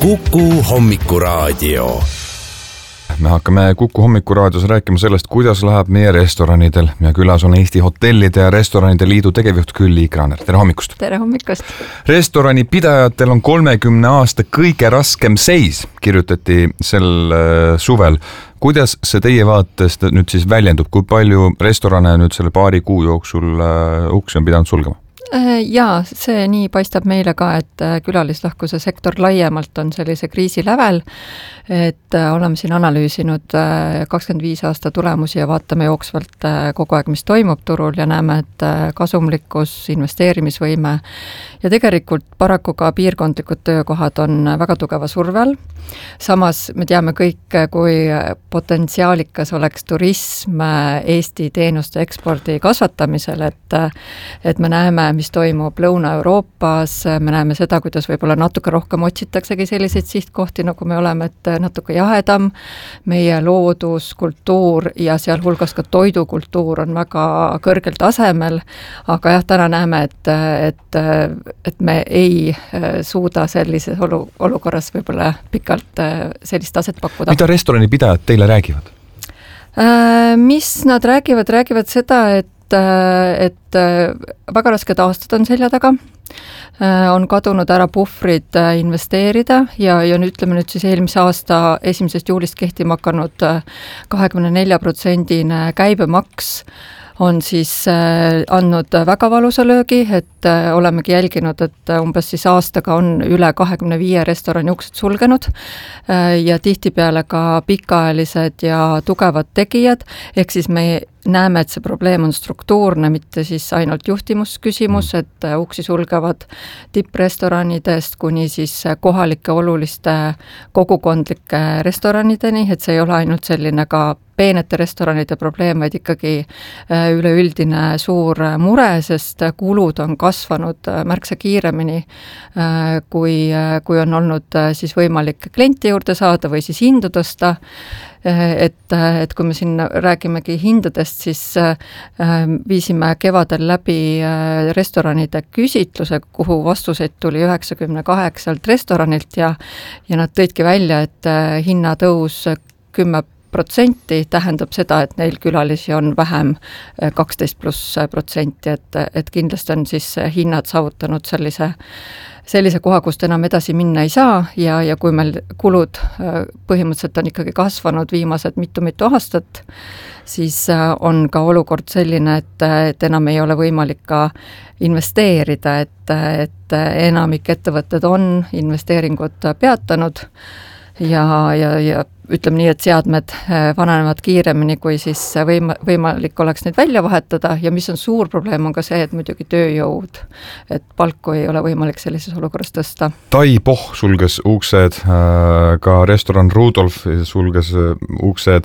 Kuku Hommikuraadio. Me hakkame Kuku Hommikuraadios rääkima sellest, kuidas läheb meie restoranidel ja külas on Eesti Hotellide ja Restoranide Liidu tegevjuht Külli Kraner. Tere hommikust! Tere hommikust! Restorani pidajatel on 30 aasta kõige raskem seis, kirjutati sel suvel. Kuidas see teie vaatest nüüd siis väljendub? Kui palju restorane nüüd selle paari kuu jooksul uksi on pidanud sulgema? Jaa, see nii paistab meile ka, et külalislahkuse sektor laiemalt on sellise kriisi lävel, et oleme siin analüüsinud 25 aasta tulemusi ja vaatame jooksvalt kogu aeg, mis toimub turul ja näeme, et kasumlikkus, investeerimisvõime ja tegelikult paraku ka piirkondlikud töökohad on väga tugeva survel. Samas me teame kõik, kui potentsiaalikas oleks turism Eesti teenuste ekspordi kasvatamisel, et me näeme, mis toimub Lõuna-Euroopas, me näeme seda, kuidas võib-olla natuke rohkem otsitaksegi selliseid sihtkohti, nagu me oleme, et natuke jahedam, meie loodus, kultuur ja seal hulgas ka toidukultuur on väga kõrgel tasemel, aga jah, täna näeme, et me ei suuda sellises olukorras võib-olla pikalt sellist taset pakkuda. Mida restorani pidajad teile räägivad? Mis nad räägivad seda, et väga rasked aastad on selja taga, on kadunud ära puhvrid investeerida ja ütleme nüüd siis eelmise aasta 1. juulist kehtima hakanud 24% käibemaks on siis andnud väga valusa löögi, et olemegi jälginud, et umbes siis aastaga on üle 25 restorani uksed sulgenud ja tihtipeale ka pikaajalised ja tugevad tegijad, ehk siis me näeme, et see probleem on struktuurne, mitte siis ainult juhtimusküsimus, et uksi sulgevad tipprestoranidest kuni siis kohalike oluliste kogukondlike restoranideni, et see ei ole ainult selline ka peenete restoranide probleem, vaid ikkagi üleüldine suur mure, sest kulud on kasvanud märksa kiiremini, kui on olnud siis võimalik klienti juurde saada või siis hindu tõsta. Et kui me siin räägimegi hindadest, siis viisime kevadel läbi restoranide küsitluse, kuhu vastuseid tuli 98 restoranilt ja nad tõidki välja, et hinnatõus 10% tähendab seda, et neil külalisi on vähem 12+%, et kindlasti on siis hinnad saavutanud sellise koha, kust enam edasi minna ei saa ja kui meil kulud põhimõtteliselt on ikkagi kasvanud viimased mitu aastat, siis on ka olukord selline, et enam ei ole võimalik ka investeerida, et enamik ettevõtted on investeeringud peatanud ja ütleme nii, et seadmed vananevad kiiremini, kui siis võimalik oleks neid välja vahetada ja mis on suur probleem, on ka see, et muidugi tööjõud, et palku ei ole võimalik sellises olukorras tõsta. Tai Poh sulges uksed, ka restoran Rudolf sulges uksed,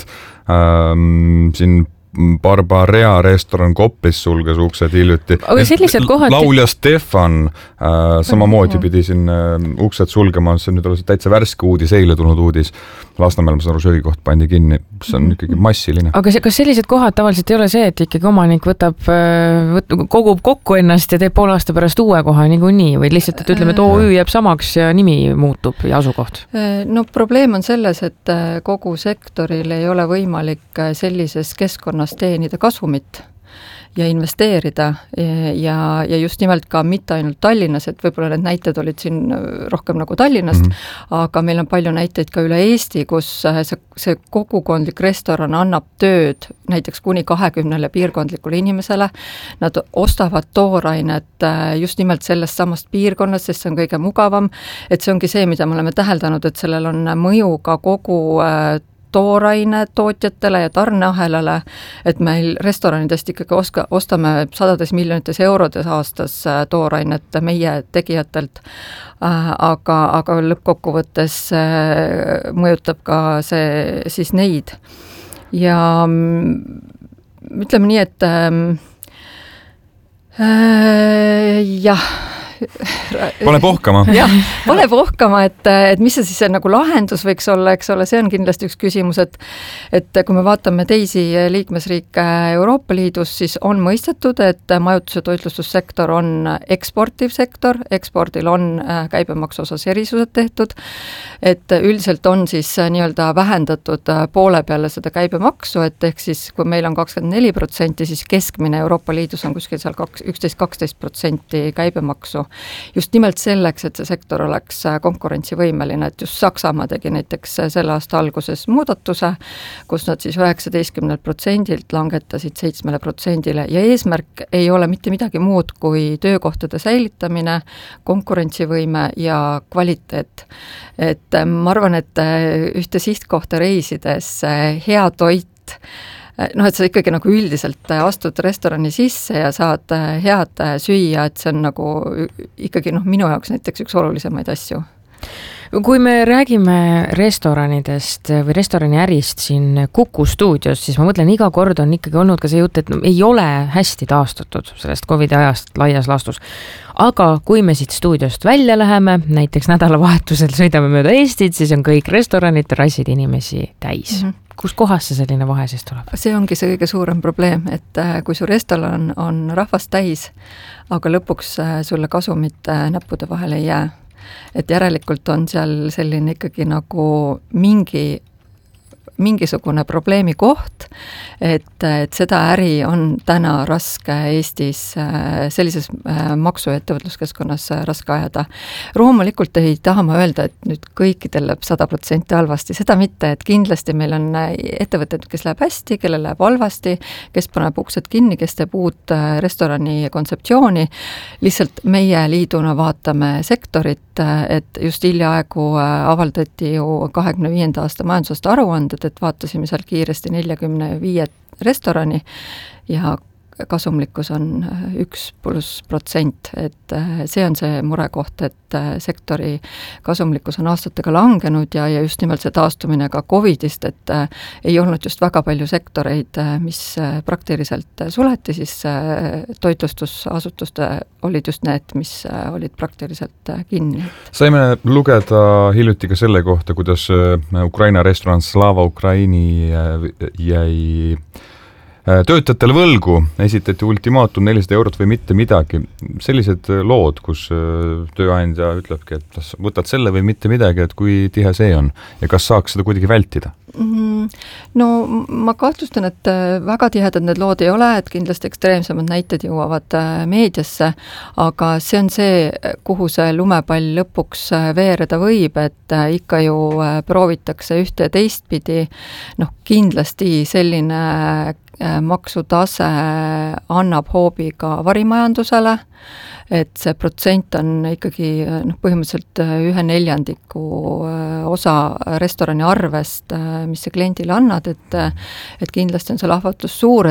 siin Barbarea restoran Koplis sulges uksed hiljuti. Laulja Stefan samamoodi pidi siin uksed sulgema, see on nüüd alles täitsa värske uudis, eile tulnud uudis. Lasnamäel, ma saan aru, söögikoht pandi kinni, see on ikkagi massiline. Aga kas sellised kohad tavaliselt ei ole see, et ikkagi omanik kogub kokku ennast ja teeb pool aasta pärast uue koha niikuinii või lihtsalt, et ütleme, et OÜ jääb samaks ja nimi muutub ja asukoht? No probleem on selles, et kogu sektoril ei ole võimalik sellises keskkonnas teenida kasumit ja investeerida ja just nimelt ka mitte ainult Tallinnas, et võib-olla need näited olid siin rohkem nagu Tallinnast, aga meil on palju näiteid ka üle Eesti, kus see kogukondlik restoran annab tööd näiteks kuni 20 piirkondlikule inimesele. Nad ostavad toorainet just nimelt sellest samast piirkonnast, sest see on kõige mugavam, et see ongi see, mida me oleme täheldanud, et sellel on mõju ka kogu tooraine tootjatele ja tarneahelale, et meil restoranidest ikkagi ostame sadades miljonites eurodes aastas toorainet meie tegijatelt, aga lõppkokkuvõttes mõjutab ka see siis neid. Ja ütleme nii, et Pane pohkama. Jah, pane pohkama, et mis see siis nagu lahendus võiks olla, eks ole, see on kindlasti üks küsimus, et kui me vaatame teisi liikmesriike Euroopa Liidus, siis on mõistetud, et majutus- ja toitlustussektor on eksportiv sektor, ekspordil on käibemaksu osas erisused tehtud, et üldiselt on siis nii-öelda vähendatud poole peale seda käibemaksu, et ehk siis kui meil on 24%, siis keskmine Euroopa Liidus on kuskil seal 11-12% käibemaksu. Just nimelt selleks, et see sektor oleks konkurentsivõimeline, et just Saksamaa tegi näiteks selle aasta alguses muudatuse, kus nad siis 19% langetasid 7% ja eesmärk ei ole mitte midagi muud kui töökohtade säilitamine, konkurentsivõime ja kvaliteet. Et ma arvan, et ühte sihtkohta reisides hea toit, et sa ikkagi nagu üldiselt astud restorani sisse ja saad head süüa, et see on nagu ikkagi minu jaoks näiteks üks olulisemaid asju. Kui me räägime restoranidest või restorani ärist siin Kuku stuudios, siis ma mõtlen, iga kord on ikkagi olnud ka see jutt, et ei ole hästi taastatud sellest COVID ajast laias laastus. Aga kui me siit stuudiost välja läheme, näiteks nädalavahetusel sõidame mööda Eestit, siis on kõik restoranid, terrassid inimesi täis. Kus kohas see selline vahe siis tuleb? See ongi see kõige suurem probleem, et kui su restoran on rahvast täis, aga lõpuks sulle kasumit näppude vahel ei jää. Et järelikult on seal selline ikkagi nagu mingisugune probleemi koht, et seda äri on täna raske Eestis sellises maksu- ja ettevõtluskeskkonnas raske ajada. Loomulikult ei taha ma öelda, et nüüd kõikidel läheb 100% halvasti, seda mitte, et kindlasti meil on ettevõtted, kes läheb hästi, kellel läheb halvasti, kes paneb uksed kinni, kes teeb uut restorani kontseptsiooni, lihtsalt meie liiduna vaatame sektorit, et just hiljaaegu avaldati ju 25. aasta majandusaasta aruanded, et vaatasime seal kiiresti 45 restorani ja kasumlikkus on 1+%, et see on see murekoht, et sektori kasumlikkus on aastatega langenud ja just nimelt see taastumine ka COVIDist, et ei olnud just väga palju sektoreid, mis praktiliselt suleti, siis toitlustusasutuste olid just need, mis olid praktiliselt kinni. Saime lugeda hiljuti ka selle kohta, kuidas Ukraina restoran Slava Ukraini jäi töötajatele võlgu, esitati ultimaatum 400 eurot või mitte midagi. Sellised lood, kus tööandja ütlebki, et võtad selle või mitte midagi, et kui tihe see on ja kas saaks seda kuidagi vältida? No ma kahtlustan, et väga tihedad need lood ei ole, et kindlasti ekstreemsemad näited jõuavad meediasse, aga see on see, kuhu see lumepall lõpuks veereda võib, et ikka ju proovitakse ühte ja teistpidi, kindlasti selline maksutase annab hoobi ka varimajandusele, et see protsent on ikkagi põhimõtteliselt 1/4 osa restorani arvest, mis see kliendile annad, et kindlasti on see lahvatus suur,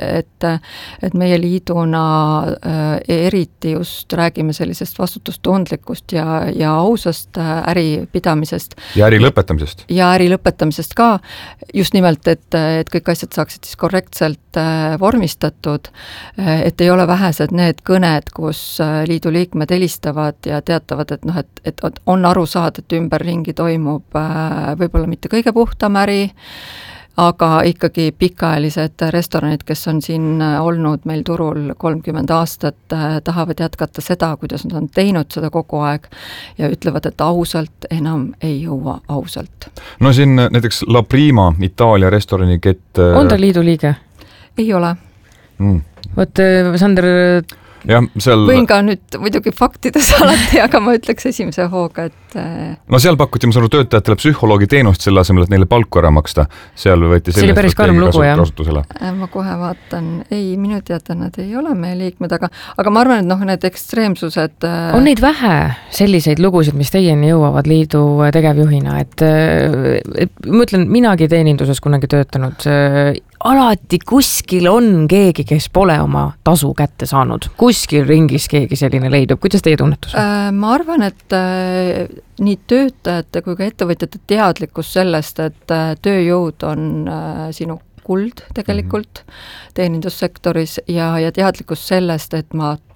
et meie liiduna eriti just räägime sellisest vastutustundlikust ja ausast äripidamisest. Ja äri lõpetamisest. Ja äri lõpetamisest ka, just nimelt, et kõik asjad saaksid siis korrektselt vormistatud, et ei ole vähesed need kõned, kus liidu liikmed helistavad ja teatavad, et on aru saada, et ümberringi toimub võib-olla mitte kõige puhtam äri, aga ikkagi pikaajalised restoranid, kes on siin olnud meil turul 30 aastat, tahavad jätkata seda, kuidas nad on teinud seda kogu aeg ja ütlevad, et ausalt enam ei jõua ausalt. No siin näiteks La Prima, Itaalia restoranikett. On ta liidu liige? Ei ole. Vot Sander... Jah, seal... Võin ka nüüd muidugi faktides alati, aga ma ütleks esimese hooga, et... No seal pakuti, ma saan aru, töötajatele psühholoogi teenust selle asemel, et neile palku ära maksta. Seal võeti see oli päris karm lugu, jah? Ma kohe vaatan, ei, minu teada nad ei ole meie liikmed, aga ma arvan, et need ekstreemsused... On neid vähe selliseid lugusid, mis teieni jõuavad liidu tegevjuhina, et ma ütlen, minagi teeninduses kunagi töötanud, alati kuskil on keegi, kes pole oma tasu kätte saanud. Kuskil ringis keegi selline leidub. Kuidas teie tunnetus? Ma arvan, et nii töötajate kui ka ettevõtjate teadlikkus sellest, et tööjõud on sinu kuld tegelikult teenindussektoris ja teadlikkus sellest, et ma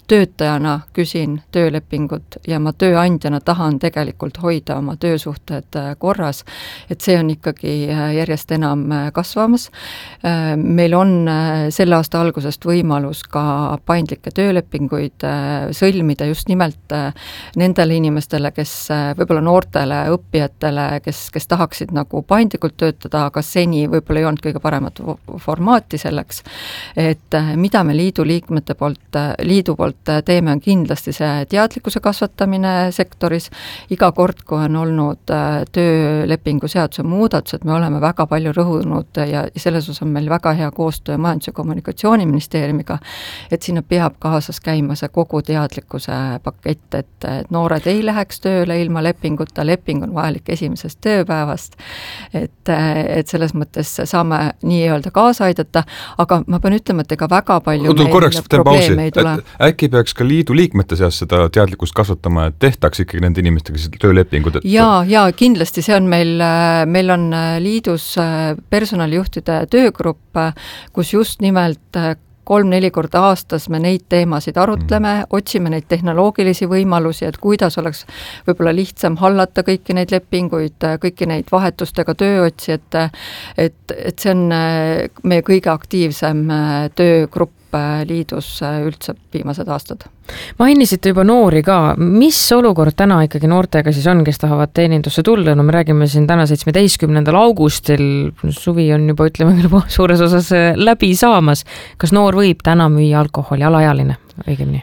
töötajana küsin töölepingut ja ma tööandjana tahan tegelikult hoida oma töösuhted korras, et see on ikkagi järjest enam kasvamas. Meil on selle aasta algusest võimalus ka paindlikke töölepinguid sõlmida just nimelt nendele inimestele, kes võib-olla noortele õppijatele, kes tahaksid nagu paindlikult töötada, aga seni võib-olla ei olnud kõige paremat formaati selleks. Et mida me liidu poolt teeme, on kindlasti see teadlikkuse kasvatamine sektoris. Iga kord, kui on olnud töölepingu seaduse muudatused, me oleme väga palju rõhunud ja selles osas on meil väga hea koostöö Majandus- ja Kommunikatsiooniministeeriumiga, et sinna peab kaasas käima see kogu teadlikkuse pakett, et noored ei läheks tööle ilma lepinguta, leping on vajalik esimesest tööpäevast, et selles mõttes saame nii-öelda kaasa aidata, aga ma pean ütlema, et ega väga palju probleeme ei tule. Äkki peaks ka liidu liikmete seas seda teadlikkust kasvatama, et tehtaks ikkagi nende inimestega seda töölepingud? Ja kindlasti see on meil on liidus personalijuhtide töögrupp, kus just nimelt 3-4 korda aastas me neid teemasid arutleme, otsime neid tehnoloogilisi võimalusi, et kuidas oleks võib-olla lihtsam hallata kõiki neid lepinguid, kõiki neid vahetustega tööotsi, et see on meie kõige aktiivsem töögrupp liidus üldse viimased aastad. Mainisite juba noori ka, mis olukord täna ikkagi noortega siis on, kes tahavad teenindusse tulla? No me räägime siin täna 17. augustil, suvi on juba ütleme suures osas läbi saamas. Kas noor võib täna müüa alkoholi, alaealine õigemini?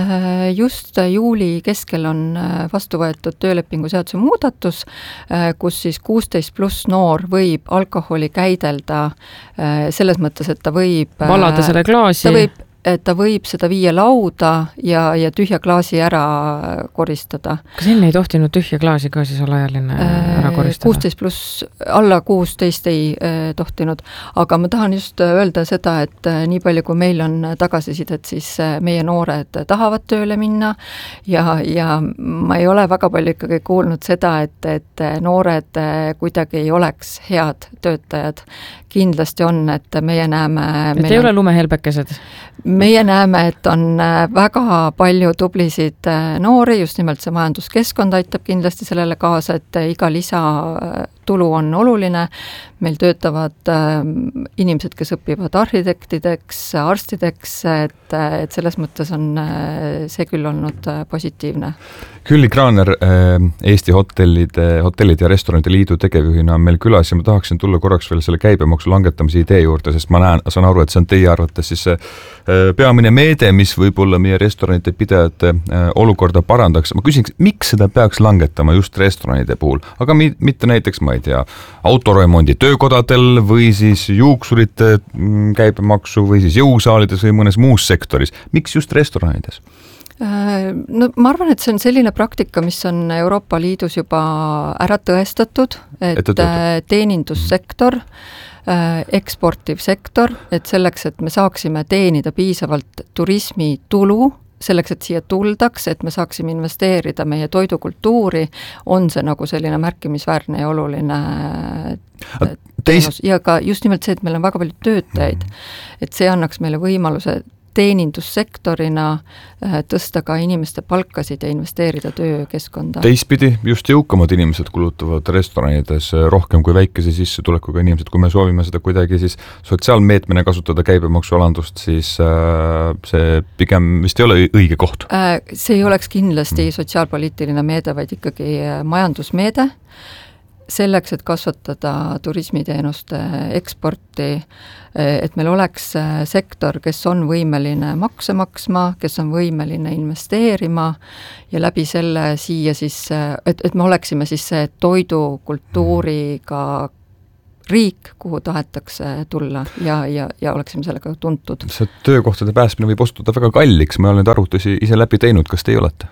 Just juuli keskel on vastu võetud töölepingu seaduse muudatus, kus siis 16+ noor võib alkoholi käidelda selles mõttes, et ta võib valada selle klaasi. Ta võib seda viia lauda ja tühja klaasi ära koristada. Kas enne ei tohtinud tühja klaasi ka siis alaealine ära koristada? 16+, alla 16 ei tohtinud, aga ma tahan just öelda seda, et nii palju kui meil on tagasisidet, siis meie noored tahavad tööle minna ja ma ei ole väga palju ikkagi kuulnud seda, et noored kuidagi ei oleks head töötajad. Kindlasti on, et meie näeme... Et ei ole lumehelbekesed? Meie näeme, et on väga palju tublisid noori, just nimelt see majanduskeskkond aitab kindlasti sellele kaasa, et iga lisatulu on oluline. Meil töötavad inimesed, kes õpivad arhitektideks, arstideks, et selles mõttes on see küll olnud positiivne. Külli Kraaner, Eesti hotellide ja restoranide liidu tegevjuhina on meil külas ja ma tahaksin tulla korraks veel selle käibemaksu langetamise idee juurde, sest ma saan aru, et see on teie arvates siis peamine meede, mis võib-olla meie restoranide pidajate olukorda parandaks. Ma küsin, miks seda peaks langetama just restoranide puhul, aga mitte näiteks, ma ei tea, autoremondi töökodadel või siis juuksurite käibemaksu või siis jõusaalides või mõnes muus sektoris. Miks just restoranides? No ma arvan, et see on selline praktika, mis on Euroopa Liidus juba ära tõestatud, et teenindussektor, eksportiv sektor, et selleks, et me saaksime teenida piisavalt turismitulu, selleks, et siia tuldaks, et me saaksime investeerida meie toidukultuuri, on see nagu selline märkimisväärne ja oluline teenus. Ja ka just nimelt see, et meil on väga palju töötajaid, et see annaks meile võimaluse teenindussektorina tõsta ka inimeste palkasid ja investeerida töökeskkonda. Teistpidi, just jõukamad inimesed kulutavad restoranides rohkem kui väikese sissetulekuga inimesed. Kui me soovime seda kuidagi siis sotsiaalmeetmena kasutada käibemaksualandust, siis see pigem vist ei ole õige koht. See ei oleks kindlasti sotsiaalpoliitiline meede, vaid ikkagi majandusmeede. Selleks, et kasvatada turismiteenuste eksporti, et meil oleks sektor, kes on võimeline makse maksma, kes on võimeline investeerima ja läbi selle siia siis, et me oleksime siis see toidukultuuriga riik, kuhu tahetakse tulla ja oleksime sellega tuntud. See töökohtade päästmine võib osutuda väga kalliks, ma olen neid arvutusi ise läbi teinud, kas te ei olete?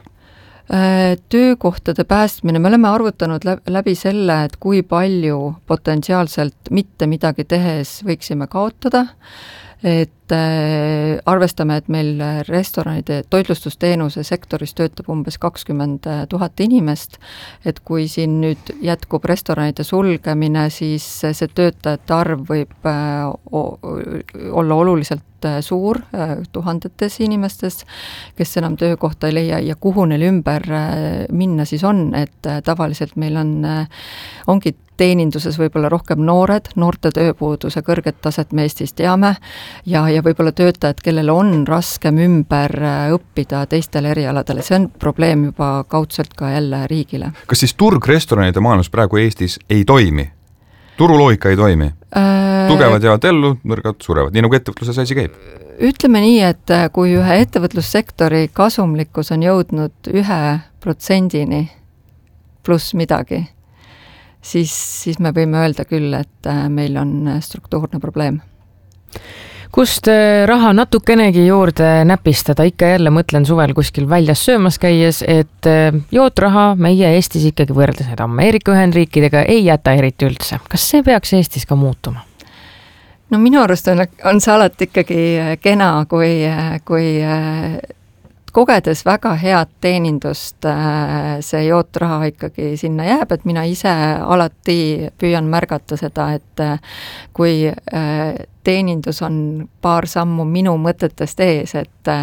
Töökohtade päästmine, me oleme arvutanud läbi selle, et kui palju potentsiaalselt mitte midagi tehes võiksime kaotada, et et arvestame, et meil restoranide toitlustusteenuse sektoris töötab umbes 20 000 inimest, et kui siin nüüd jätkub restoranide sulgemine, siis see töötajate arv võib olla oluliselt suur, tuhandetes inimestes, kes enam töökohta ei leia ja kuhu neil ümber minna siis on, et tavaliselt meil ongi teeninduses võib-olla rohkem noorte tööpuuduse kõrget taset me Eestis teame ja võib-olla töötajad, kellel on raskem ümber õppida teistele erialadele, see on probleem juba kaudselt ka jälle riigile. Kas siis turg restoranide maailmas praegu Eestis ei toimi? Turuloogika ei toimi? Tugevad jäävad ellu, nõrgad surevad, nii nagu ettevõtluses asi käib? Ütleme nii, et kui ühe ettevõtlussektori kasumlikkus on jõudnud 1% pluss midagi, siis me võime öelda küll, et meil on struktuurne probleem. Kust raha natukenegi juurde näpistada, ikka jälle mõtlen suvel kuskil väljas söömas käies, et jootraha meie Eestis ikkagi võrdes need Ameerika Ühendriikidega ei jäta eriti üldse. Kas see peaks Eestis ka muutuma? No minu arust on see alati ikkagi kena, kui kogedes väga head teenindust see jootraha ikkagi sinna jääb, et mina ise alati püüan märgata seda, et kui teenindus on paar sammu minu mõtetest ees,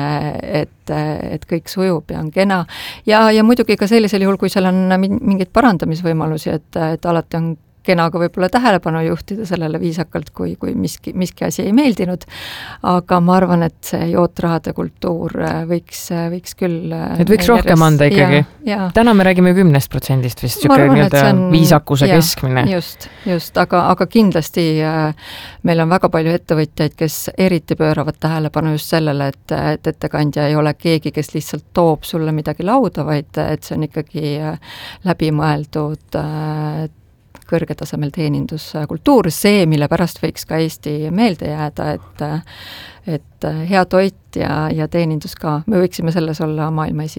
et kõik sujub ja on kena. Ja muidugi ka sellisel juhul, kui seal on mingeid parandamisvõimalusi, et alati on kena ka võib-olla tähelepanu juhtida sellele viisakalt, kui miski asi ei meeldinud. Aga ma arvan, et see jootrahade kultuur võiks küll... Et võiks rohkem anda ikkagi. Ja. Täna me räägime 10% vist, viisakuse keskmine. Just, aga kindlasti meil on väga palju ettevõtjaid, kes eriti pööravad tähelepanu just sellele, et ettekandja ei ole keegi, kes lihtsalt toob sulle midagi lauda, vaid et see on ikkagi läbimõeldud kõrgetasemel teeninduskultuur, see, mille pärast võiks ka Eesti meelde jääda, et hea toit ja teenindus ka, me võiksime selles olla maailma